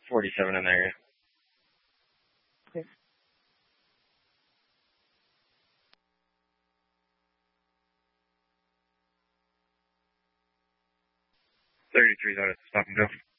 47 in there. Okay. 33's out at the stop and go.